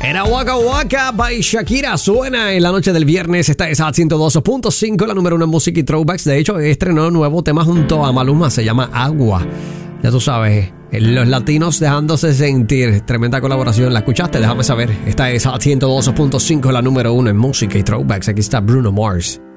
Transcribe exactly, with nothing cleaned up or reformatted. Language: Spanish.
Era Waka Waka by Shakira. Suena en la noche del viernes. Esta es a ciento dos punto cinco, la número uno en música y throwbacks. De hecho, estrenó un nuevo tema junto a Maluma. Se llama Agua. Ya tú sabes, los latinos dejándose sentir. Tremenda colaboración. ¿La escuchaste? Déjame saber. Esta es a ciento dos punto cinco, la número uno en música y throwbacks. Aquí está Bruno Mars.